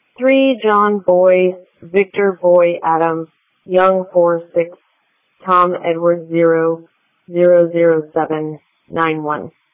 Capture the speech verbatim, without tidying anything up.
three John Boy, Victor Boy Adam, Young four six, Tom Edward zero, zero zero seven, nine one.